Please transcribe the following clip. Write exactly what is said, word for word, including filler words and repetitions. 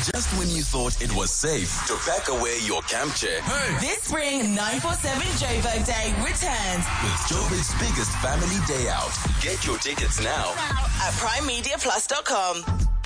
Just when you thought it was safe to pack away your camp chair. Hey. This spring, nine forty-seven Joburg Day returns with Joburg's biggest family day out. Get your tickets now, now at prime media plus dot com.